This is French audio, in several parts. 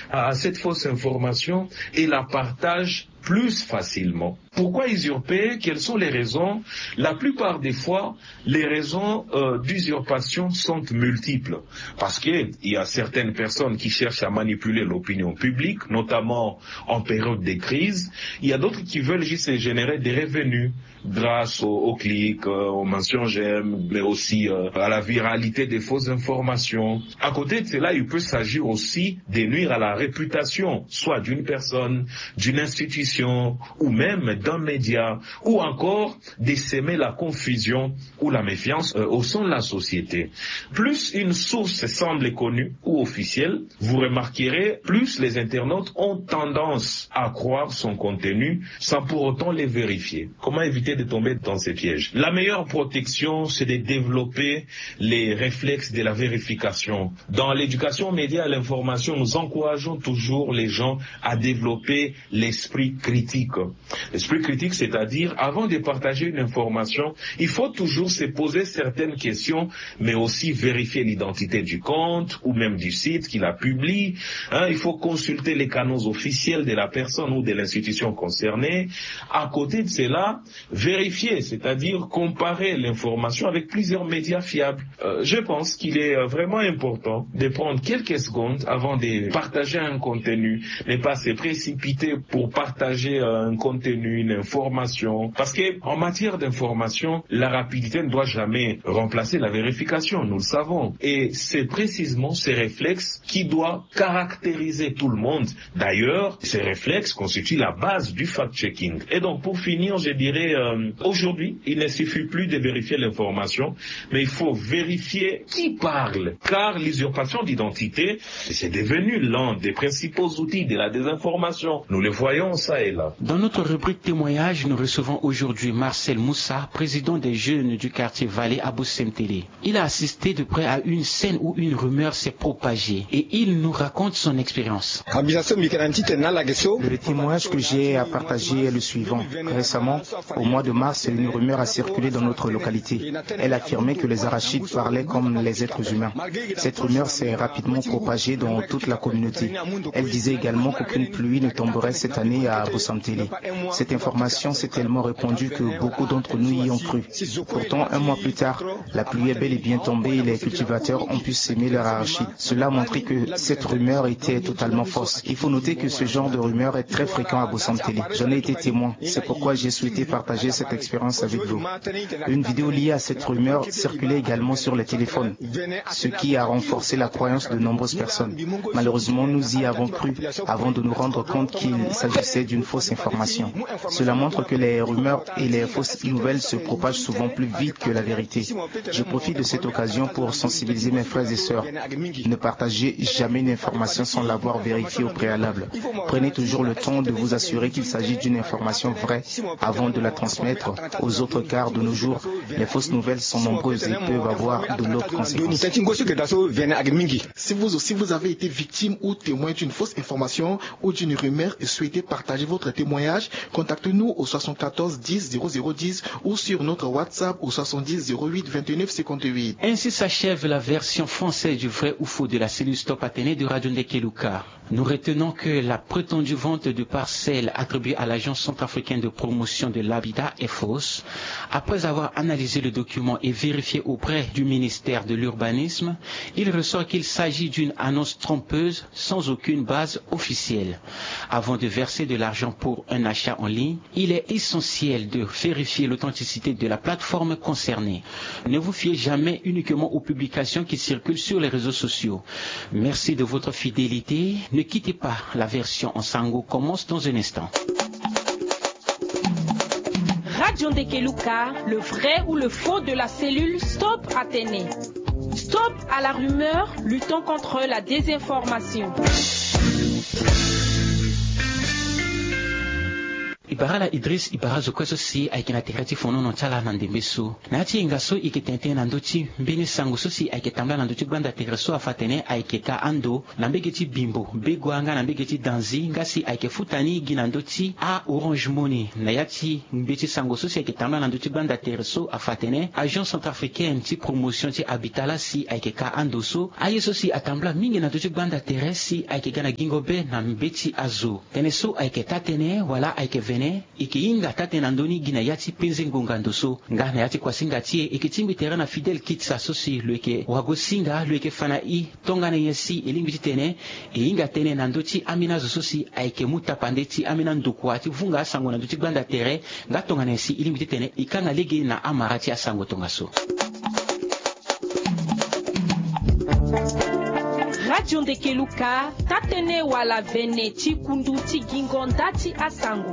à cette fausse information et la partagent plus facilement. Pourquoi usurper? Quelles sont les raisons? La plupart des fois, les raisons d'usurpation sont multiples. Parce qu'il y a certaines personnes qui cherchent à manipuler l'opinion publique, notamment en période de crise. Il y a d'autres qui veulent juste générer des revenus grâce aux clics, aux mentions j'aime, mais aussi à la viralité des fausses informations. À côté de cela, il peut s'agir aussi de nuire à la réputation, soit d'une personne, d'une institution, ou même d'un média, ou encore de s'aimer la confusion ou la méfiance au sein de la société. Plus une source semble connue ou officielle, vous remarquerez, plus les internautes ont tendance à croire son contenu sans pour autant les vérifier. Comment éviter de tomber dans ces pièges? La meilleure protection, c'est de développer les réflexes de la vérification. Dans l'éducation média à l'information, nous encourageons toujours les gens à développer l'esprit critique. L'esprit critique, c'est-à-dire, avant de partager une information, il faut toujours se poser certaines questions, mais aussi vérifier l'identité du compte ou même du site qui la publie. Il faut consulter les canaux officiels de la personne ou de l'institution concernée. À côté de cela, vérifier, c'est-à-dire comparer l'information avec plusieurs médias fiables. Je pense qu'il est vraiment important de prendre quelques secondes avant de partager un contenu, ne pas se précipiter pour partager un contenu, une information. Parce que en matière d'information, la rapidité ne doit jamais remplacer la vérification, nous le savons. Et c'est précisément ces réflexes qui doivent caractériser tout le monde. D'ailleurs, ces réflexes constituent la base du fact-checking. Et donc, pour finir, je dirais, aujourd'hui, il ne suffit plus de vérifier l'information, mais il faut vérifier qui parle. Car l'usurpation d'identité, c'est devenu l'un des principaux outils de la désinformation. Nous le voyons ça et là. Dans notre rubrique témoignage, nous recevons aujourd'hui Marcel Moussa, président des jeunes du quartier Vallée à Boussemtélé. Il a assisté de près à une scène où une rumeur s'est propagée et il nous raconte son expérience. Le témoignage que j'ai à partager est le suivant. Récemment, au mois de mars, une rumeur a circulé dans notre localité. Elle affirmait que les arachides parlaient comme les êtres humains. Cette rumeur s'est rapidement propagée dans toute la communauté. Elle disait également qu'aucune pluie ne tomberait cette année à Boussemtélé. Cette information s'est tellement répandue que beaucoup d'entre nous y ont cru. Pourtant, un mois plus tard, la pluie est bel et bien tombée et les cultivateurs ont pu s'aimer leurs arachides. Cela a montré que cette rumeur était totalement fausse. Il faut noter que ce genre de rumeur est très fréquent à Boussemtélé. J'en ai été témoin. C'est pourquoi j'ai souhaité partager cette expérience avec vous. Une vidéo liée à cette rumeur circulait également sur les téléphones, ce qui a renforcé la croyance de nombreuses personnes. Malheureusement, nous y avons cru avant de nous rendre compte qu'il s'agissait d'une fausse information. Cela montre que les rumeurs et les fausses nouvelles se propagent souvent plus vite que la vérité. Je profite de cette occasion pour sensibiliser mes frères et sœurs. Ne partagez jamais une information sans l'avoir vérifiée au préalable. Prenez toujours le temps de vous assurer qu'il s'agit d'une information vraie avant de la transmettre aux autres, car de nos jours, les fausses nouvelles sont nombreuses et peuvent avoir de lourdes conséquences. Si vous aussi vous avez été victime ou témoin d'une fausse information ou d'une rumeur et souhaitez partager votre témoignage, contactez-nous au 74 10 0010 ou sur notre WhatsApp au 70 08 29 58. Ainsi s'achève la version française du vrai ou faux de la cellule Stop Athénée de Radio Ndekeluka. Nous retenons que la prétendue vente de parcelles attribuée à l'Agence centrafricaine de promotion de l'habitat est fausse. Après avoir analysé le document et vérifié auprès du ministère de l'Urbanisme, il ressort qu'il s'agit d'une annonce trompeuse sans aucune base officielle. Avant de verser de l'argent pour un achat en ligne, il est essentiel de vérifier l'authenticité de la plateforme concernée. Ne vous fiez jamais uniquement aux publications qui circulent sur les réseaux sociaux. Merci de votre fidélité. Ne quittez pas, la version en sango commence dans un instant. Radio Ndekeluka, le vrai ou le faux de la cellule Stop Athénée. Stop à la rumeur, luttons contre la désinformation. Ibarala Idris Ibarazo kweso si aikina terati fono no chala nandembeso. Nachi ingaso ikitente nandochi mbini sango so si aikitambla nandochi gwanda tereso afatene aikeka ando nambegeti bimbo begwanga nambegeti danzi ngasi aikefutani ginandochi a Orange Money nayati mbeti sango so si aikitambla nandochi gwanda tereso afatene agence centrafricaine ti promotion ti habitala si aikeka ando so ayeso si atambla mingi nandochi gwanda teresi aikegana gingobe na mbeti azo teneso aiketatene wala aikevene ikiinga tate nandoni gina yati penze ngongando so ngana yati kwa singa tie ikitimbi terana fidel kitsa so si lweke wagosinga lweke fana I tongana yesi elimbi tene inga tene nandoti amina zo so si aike muta pandeti amina ndukwa ti vunga sango nandoti gbanda tere ngatongana yesi elimbi tene ikanga lege na amarati asango tonga so. Radio Ndekeluka tatene wala vene chikundu chigingo ndati asango.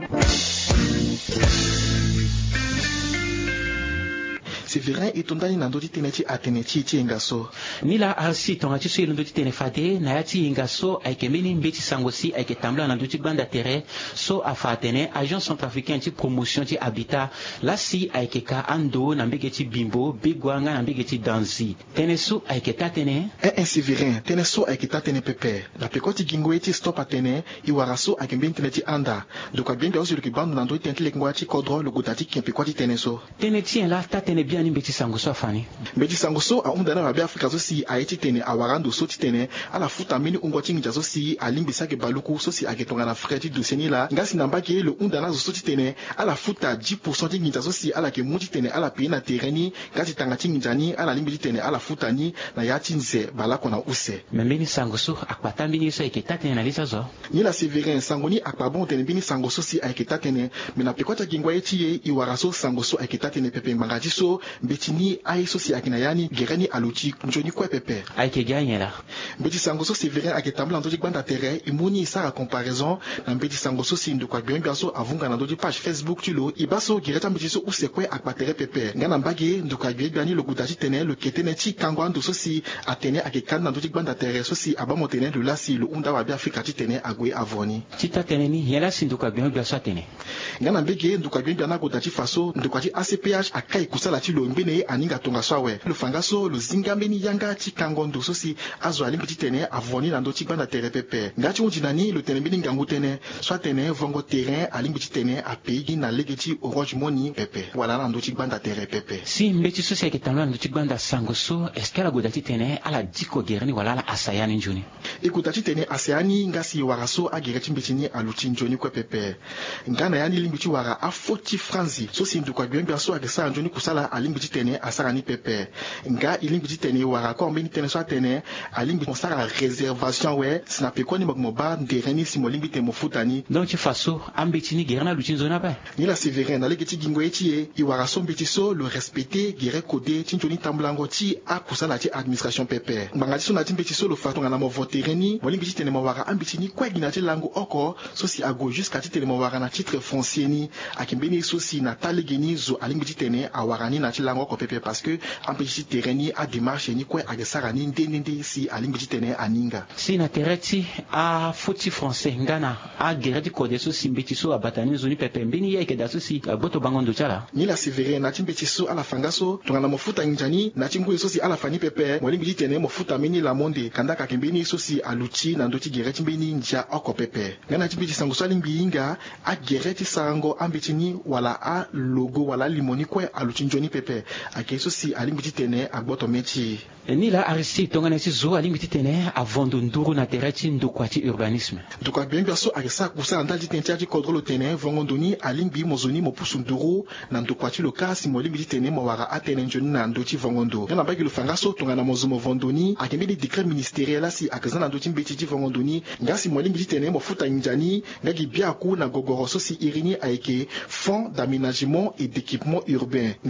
Sévérin itondani nandoti teneti ateneti ti engaso. Nila arsi tonga ti so elondoti tene fade na yati engaso aikemeni mbeti sango si aike tambla nandoti gbanda tere so afatene agence centrafricaine ti promotion ti habitat la si aike ka ando na mbege ti bimbo begwanga na mbege ti danzi tene so aike tatene Sévérin tene so aike tatene pepe la pekoti gingwe ti stop atene iwara so aike mbeni tene ti anda doka bien osi luki bandu nandoti tene ti lekngwa ti kodro luguta ti kempe kwa ti tene so tene ti la tatene bien mbeti sango so afani mbeti sango so a undana mabe Afrika so si aiti tene awarando so ti tene ala futa mini ungwa ti nginja so si alimbisa ke baluku so si ake tonga na Afrika ti doseni la ngasi na mbake le undana so ti tene ala futa 10% ti nginja so si ala ke muti tene ala pe na tereni ngasi tanga ti nginja ni ala limbi ti tene ala futa ni na yati nze balako na use mbeni sango so akpata mbini so eke tatene na lisa zo ni la Sévérin sango ni akpabon tene mbini sango so si ake tatene mena pekota gingwa eti ye iwara so sango so ake tatene pepe mbangaji so mbeti ni ai so si akina yani gereni aluti njoni kwe pepe aike ganye la mbeti sango so Sévérin ake tambla ndoji gbanda tere imoni sara comparaison na mbeti sango so si ndukwa bien so avunga na ndoji page Facebook tulo ibaso gereta mbeti so usekwe akpatere pepe ngana mbage ndukwa bien ni logutaji tene le ketene ti kangwa ndo so si atene ake kan na ndoji gbanda tere so si abamo tene le lasi le unda wa bi Afrika ti tene agwe avoni tita tene ni yela si ndukwa bien so tene ngana mbege ndukwa bien na gotati faso ndukwa ti ACPH akai kusala ti lo mbene aninga tonga swawe le fangaso lo zingambeni yanga ti kangondo so si azo alimbi ti tene avoni na ndo ti gbanda tere pepe ngati undinani lo tene mbeni ngangu tene so tene vongo terrain alimbi ti tene apeigi na lege ti Orange Money pepe wala na ndo ti gbanda tere pepe si mbeti so si ake tambla ndo ti gbanda sango so eske ala goda ti tene ala diko gereni wala ala asayani njoni ikuta ti tene asayani ngasi wara so agere ti mbeti ni aluti njoni kwe pepe ngana yani limbi ti wara afoti franzi so si ndukwa bien so ake sara njoni kusala alimbi ti tene asara ni pepe nga ilimbi ti tene wara ko mbeni tene so tene alimbi mosara réservation we sina peko ni mo ba ndereni si mo limbi te mo futani donc ti faso ambeti ni gerena luti nzona ba ni la Sévérin na lege ti gingo eti ye iwara so mbeti so le respecter gere kode ti njoni tamblango ti akusala ti administration pepe mbanga ti so na ti mbeti so lo fatonga na mo votereni mo limbi ti tene mo wara ambeti ni kwegi na ti lango oko so si ago jusqu'à ti tene mo wara na titre foncier ni akimbeni so si na talege ni zo alimbi ti tene awara ni na ti lango oko pepe parce que ambeti ti terrain ni a démarche ni kwe agesara ni ndende si alimbi ti tene aninga si na tere ti a foti français ngana a gere ti kode so si mbeti so abatani zoni pepe mbeni ye yeke da so si gboto bango ndo ti ala ni la Sévérin na ti mbeti so ala fanga so tongana mo futa nginjani na ti ngoi so si ala fani pepe mo limbi ti tene mo futa meni la monde kanda ka mbeni so si aluti na ndo ti gere ti mbeni ndia oko pepe ngana ti mbeti sango so alimbi yinga a gere ti sango ambeti ni wala a logo wala limoni kwe aluti njoni pepe ake so si alimbi ti tene agboto meti ni la arisi tongana ti zo alimbi ti tene avondo nduru na tere ti ndukwa ti urbanisme ndukwa bien so ake sa kusala ndali ti tene ti aji kodro lo tene vongo nduni alimbi mo zoni mo pusu nduru na ndukwa ti lo kasi mo limbi ti tene mo wara atene njoni na ndo ti vongo ndo ngana mbagi lo fanga so tongana mo zo mo vondoni ake mbeni décret ministériel asi ake za na ndo ti mbeti ti vongo nduni ngasi mo limbi ti tene mo futa njani ngagi biaku na gogoro so si irini ayeke fonds d'aménagement et d'équipement urbain ngana mbagi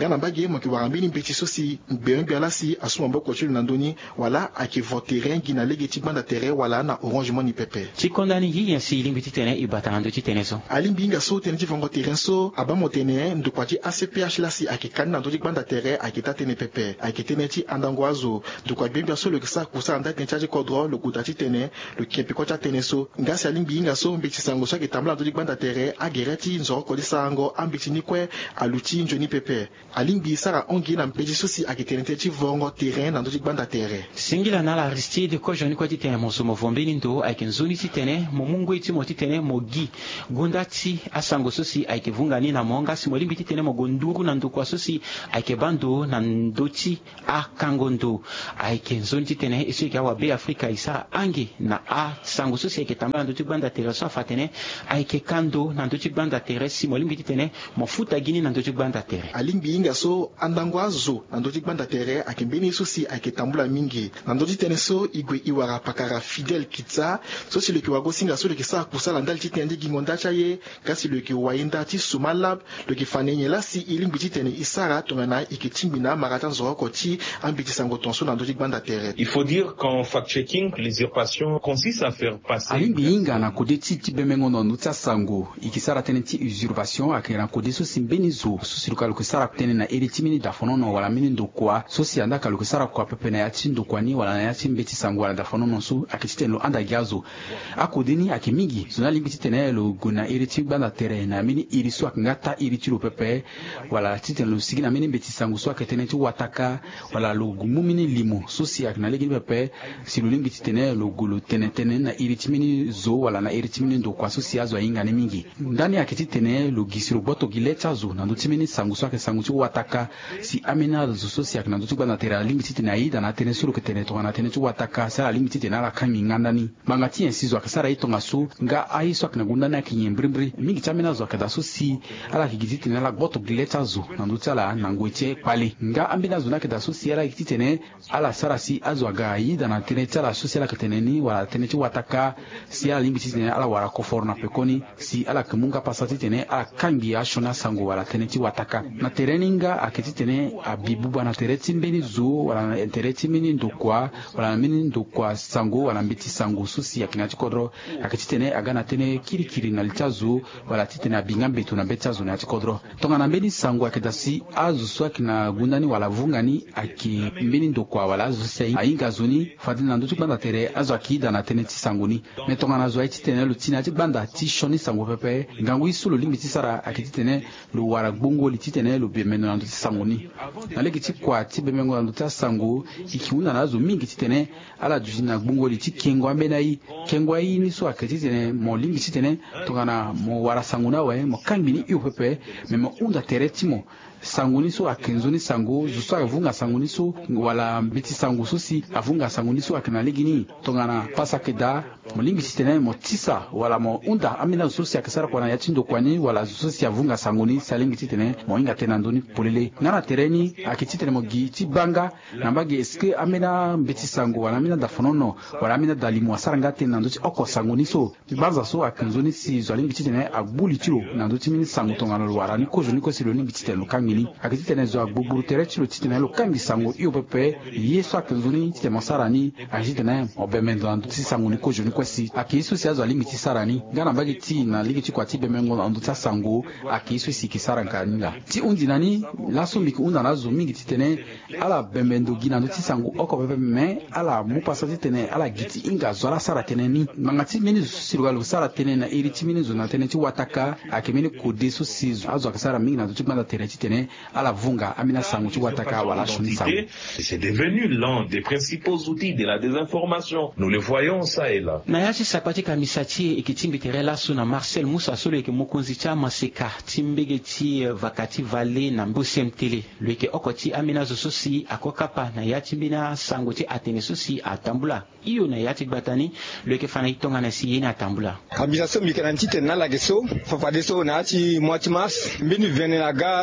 ye mo ki warambini mbetiso si mbela si asuma mboko chulu nandoni wala ake voterrain gina lege ti banda terrain wala na Orange Money pepe chikondani yi si limbiti tene ibatando ti tene so alimbinga so tene ti vongo terrain so abamo tene ndukwaji ACPH la si ake kan nando ti banda terrain ake ta tene pepe ake tene ti andango azo ndukwa bibia so le kisa kusa anda tene ti kodro le kuta ti tene le kepi ko ta tene so ngasi alimbinga so mbeti sango so ake tambla nando ti banda terrain agereti nzoro ko di sango ambeti ni kwe aluti njoni pepe alimbi sara ongi na mpedi so si ake tene ti vongo terrain nando ti banda terrain singila na la Aristide ko joni ko ti tene mo so mo vombeni ndo ake nzoni ti tene mo mungu ti mo ti tene mo gi gunda ti asango so si ake vungani na monga si mo limbi ti tene mo gonduru na ndo kwa so si ake bando na ndo ti akango ndo ake nzoni ti tene iso ike awa be Afrika isa ange na asango so si ake tambala ndo ti banda tere so afatene ake kando na ndo ti banda tere si mo limbi ti tene mo futa gini na ndo ti banda tere alimbi inga so andango azo na ndo ti banda tere ake mbeni so si ake tambula mingi na ndo ti tene so igwe iwara pakara Fidel Kitsa so si le ki wago singa so le ki sa kusala ndali ti tene gingo ndacha ye kasi le ki wainda ti sumalab le ki fanenye la si ilimbi ti tene isara tongana ike timbina marata nzoro ko ti ambiti sango tonso na ndo ti banda tere. Il faut dire qu'en fact-checking, l'usurpation consiste à faire passer alimbi inga na kode ti bemengo no nutia sango ikisara tene ti usurpation akera kode so simbeni zo so siruka lo kisara tene na eri timini dafono no wala mini ndokwa so si anda ka lo kisara kwa pepe na yati ndokwa ni wala na yati mbeti sango wala dafono no so akitite lo anda giazo akodeni akimigi zona limbiti tene lo guna eri ti banda tere na mini iri so akngata iri ti lo pepe wala tite lo sigi na mini mbeti sango so aketene ti wataka wala lo gumu mini limo so si akna legi pepe si lo limbiti tene lo gulu tene tene na iri ti mini zo wala na iri ti mini ndokwa so si azo inga ne mingi ndani akiti tene lo gisiro boto gilecha zo na ndo ti mini sango so sango ti wataka si amina zo so si akna ndo ti banda tere limbiti tene aida na tene so lo ketene to na tene ti wataka sa limbiti tene ala kami ngandani mangati ensizo akasara itonga so nga aiso akna gundana kinyembrimbri mingi chamina zo akada so si ala kigiti tene ala boto gilecha zo na ndo ti ala nangweche pali nga ambina zo na keda so si ala kiti tene ala sara si azo aga aida na tene ti ala so si ala ketene ni wala tene ti wataka si ala limbiti tene ala wara kofor na pekoni si ala kemunga pasati tene ala kangi ashona sango wala tene ti wataka na tereni nga akiti tene abibuba na tere ti mbeni zo wala na tere ti mini ndokwa wala na mini ndokwa sango wala mbiti sango so si akina ti kodro akiti tene aga na tene kirikiri na litia zo wala ti tene abinga mbetu na mbeti azo na ti kodro tonga na mbeni sango akita si azo so akina gundani wala vungani aki mbeni ndokwa wala azo si ainga zoni fadili na ndo ti banda tere azo akida na tene ti sango ni me tonga na zo ai ti tene lo tina ti banda ti shoni sango pepe ngangu iso lo limbi ti sara akiti tene lo wara gbongo li ti tene lo bemeno na ndo ti sango ni na legi ti kwa ti bemengo na ndo ti sango iki una na zo mingi ti tene ala duji na gbongo li ti kengo ambena yi kengo ai ni so akiti tene mo limbi ti tene tonga na mo wara sango na we mo kangi ni iyo pepe me mo unda tere ti mo sango ni so akenzo ni sango zuso avunga sango ni so wala mbiti sango so si avunga sango ni so akena legi ni tonga na pasa keda mo limbi ti tene mo tisa wala mo unda amina so si akesara kwa na yati ndokwani wala so si avunga sango ni salingi ti tene mo inga tena ndoni polele ngana tereni akiti tene mo gi ti banga na mbage eske amina mbiti sango wala amina da fonono wala amina da limu asara ngate na ndo ti oko sango ni so banza so akenzo ni si zo limbi ti tene agbuli ti lo na ndo ti mini sango tonga no wara ni kojo ni ko si lo limbi ti tene lo kangi ni akiti tene zo agbuburu tere ti lo ti tene lo kangi sango iyo pepe yeso akenzo ni ti tene sara ni akiti tene obemendo na ndo ti sango ni kojo ni kwesi akiisu si azo alimbi ti sara ni ngana mbage ti na ligi ti kwa ti bemengo na ndo ti sango akiisu si ki sara nkaninga ti undi nani laso miki unda na zo mingi ti tene ala bembendo gina ndo ti sango oko pepe me ala mu pasa ti tene ala giti inga zo ala sara tene ni manga ti mini zo siruga lo sara tene na iri ti mini zo na tene ti wataka akemini kode so si zo azo akasara mingi na ndo ti banda tere ti tene ala vunga amina sango ti wataka wala shoni sango. C'est devenu l'un des principaux outils de la désinformation. Nous le voyons ça et là. na yati sapati ka misati ikitimbi tere laso na Marcel Moussa solo ke mokonzi cha maseka timbege ti vakati vale na mbosem tele leke okoti amina zo sosi akokapa na yati bina sango ti atene sosi atambula iyo na yati batani leke fana itonga na si yena atambula abisa so mikana ti tena la geso fa fa deso na ti moitié mars mbini vene la ga so fana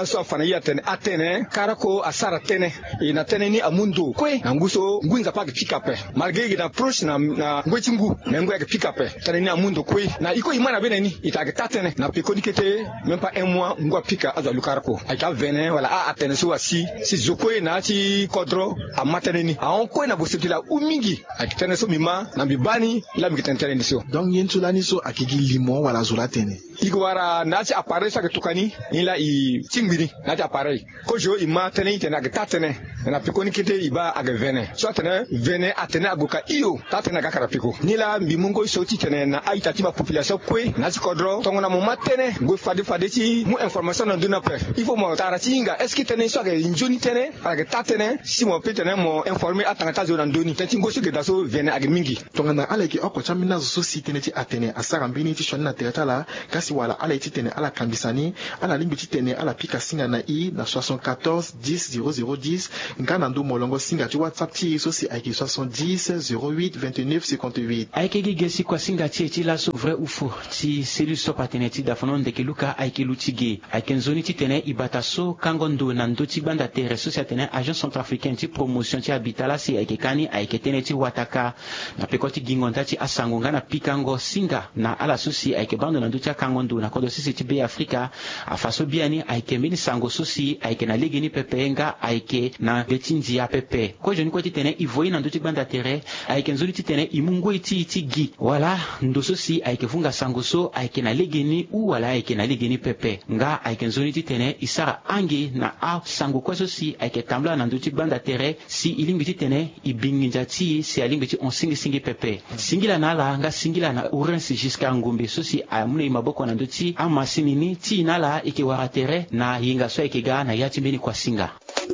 na atene karako asara tene ina tene ni amundo kwe na nguso ngunza pa pick up malgré ina approach na ngwechingu mengo ya pick up tene ni amundo kwe na iko imana bene ni ita tatene na pekoni kete même pas un mois ngwa pika aza lukarako aka vene wala atene so asi si zokwe na ti kodro amatene ni a on kwe na bositila umingi akitene so mima na bibani la mikitentene ni so donc yentulani so akigi limo wala zula tene iko wara na ti appareil sa ketukani ni la i tingiri na ti appareil ko jo ima tene itena tatene na pekoni kete iba aga vene so tene vene atene agoka iyo tatene aga karapiko ni la mbimungo so ti tene na aita ti ma population kwe na ti kodro tongona mo matene go fade ti mu information na dona pe il faut mo taratinga est ce que tene so aga njoni tene aga tatene si mo pe tene mo informer atanga zo na ndoni tene ngo so ke daso vene aga mingi tongana aleki okocha mina zo si tene ti atene asara mbini ti shona teatala kasi wala ala ti tene ala kambisani ala limbi ti tene ala pika singa na i na 74 10 0010 ngana ndo molongo singa ti WhatsApp ti so si aiki 70 08 29 58 aiki gigesi kwa singa ti la so vrai ou faux ti cellule stop atene ti dafono ndeke luka aiki lutige aiki nzoni ti tene ibata so kangondo na ndo ti banda tere so si atene agence centrafricaine ti promotion ti habitala si aiki kani aiki tene ti wataka na peko ti gingonta ti asango ngana pikango singa na ala so si aiki bando na ndo ti kangondo na kodo sisi ti be afrika afaso biani aiki mbeni sango so si aiki na legeni pepe nga aiki na beti ndia pepe ko joni ko ti tene ivoi na ndo ti banda tere aiki nzoni ti tene imungo ti gi wala ndo so si aiki funga sango so aiki na legeni u wala aiki na legeni pepe nga aiki nzoni ti tene isara ange na a sango kwa so si aiki tambla na ndo ti banda tere si ilingi ti tene ibinginja ti si alingi ti on singi pepe singila na la nga singila na urensi jusqu'à ngombe so si amune maboko na ndo ti amasini ni ti na la ike wara tere na yinga so ike ga na yati mbeni kwa singa.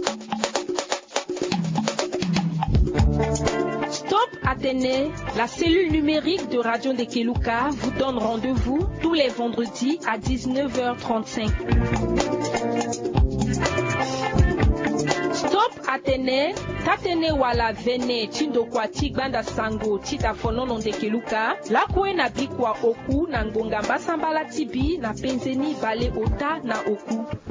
Stop Athénée, la cellule numérique de Radio Ndekeluka vous donne rendez-vous tous les vendredis à 19h35. Stop Athénée, Tatene wala vene tindo kwa tigbanda sango tita fonono Ndekeluka, la kwe na bikwa oku na ngonga mbasambala tibi na penzeni bale ota na oku.